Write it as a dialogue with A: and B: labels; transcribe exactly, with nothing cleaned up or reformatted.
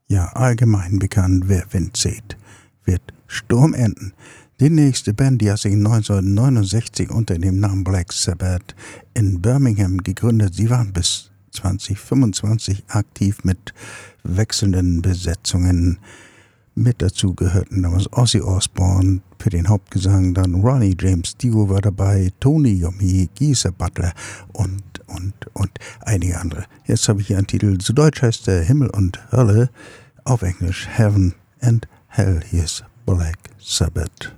A: Ja, allgemein bekannt, wer Wind sieht, wird Sturm enden. Die nächste Band, die hat sich neunzehnhundertneunundsechzig unter dem Namen Black Sabbath in Birmingham gegründet. Sie waren bis zwanzig fünfundzwanzig aktiv mit wechselnden Besetzungen. Mit dazu gehörten damals Ozzy Osbourne für den Hauptgesang, dann Ronnie James Dio war dabei, Tony Iommi, Geezer Butler und, und, und einige andere. Jetzt habe ich hier einen Titel, zu Deutsch heißt der Himmel und Hölle, auf Englisch Heaven and Hell. Hier ist Black Sabbath.